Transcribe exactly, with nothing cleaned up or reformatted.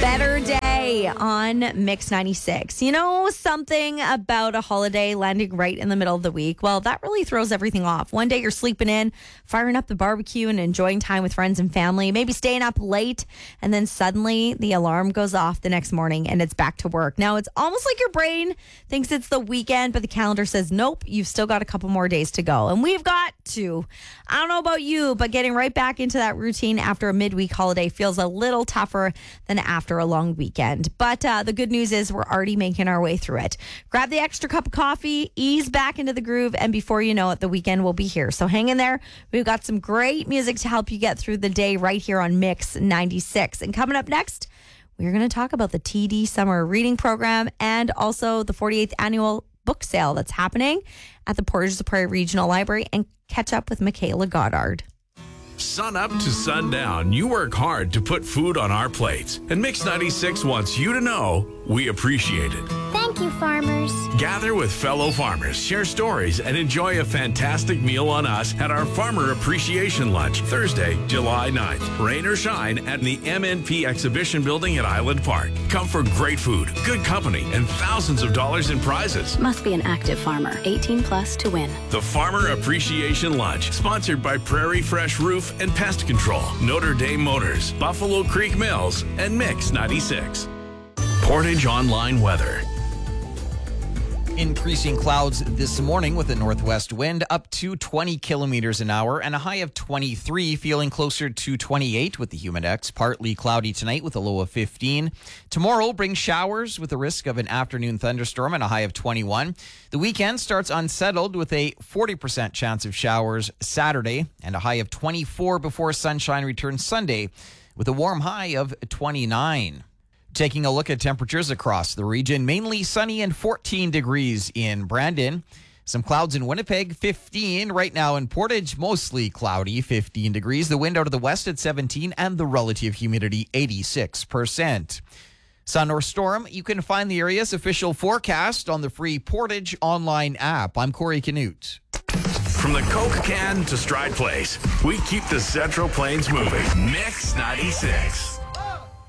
Better Day on Mix ninety-six. You know something about a holiday landing right in the middle of the week? Well, that really throws everything off. One day you're sleeping in, firing up the barbecue and enjoying time with friends and family, maybe staying up late, and then suddenly the alarm goes off the next morning and it's back to work. Now, it's almost like your brain thinks it's the weekend, but the calendar says, nope, you've still got a couple more days to go. And we've got to. I don't know about you, but getting right back into that routine after a midweek holiday feels a little tougher than after a long weekend. But uh, the good news is we're already making our way through it. Grab the extra cup of coffee, ease back into the groove, and before you know it, the weekend will be here. So hang in there. We've got some great music to help you get through the day right here on Mix ninety-six. And coming up next, we're going to talk about the T D Summer Reading Program and also the forty-eighth annual book sale that's happening at the Portage of the Prairie Regional Library, and catch up with Michaela Goddard. Sun up to sundown, you work hard to put food on our plates. And Mix ninety-six wants you to know we appreciate it. Thank you, farmers. Gather with fellow farmers, share stories, and enjoy a fantastic meal on us at our Farmer Appreciation Lunch, Thursday, July ninth. Rain or shine at the M N P Exhibition Building at Island Park. Come for great food, good company, and thousands of dollars in prizes. Must be an active farmer, eighteen plus to win. The Farmer Appreciation Lunch, sponsored by Prairie Fresh Roof and Pest Control, Notre Dame Motors, Buffalo Creek Mills, and Mix ninety-six. Portage Online Weather. Increasing clouds this morning with a northwest wind up to twenty kilometers an hour and a high of twenty-three, feeling closer to twenty-eight with the humidex. Partly cloudy tonight with a low of fifteen. Tomorrow brings showers with a risk of an afternoon thunderstorm and a high of twenty-one. The weekend starts unsettled with a forty percent chance of showers Saturday and a high of twenty-four before sunshine returns Sunday with a warm high of twenty-nine. Taking a look at temperatures across the region, mainly sunny and fourteen degrees in Brandon. Some clouds in Winnipeg, fifteen. Right now in Portage, mostly cloudy, fifteen degrees. The wind out of the west at seventeen and the relative humidity eighty-six percent. Sun or storm, you can find the area's official forecast on the free Portage online app. I'm Corey Canute. From the Coke can to Stride Place, we keep the Central Plains moving. Mix ninety-six.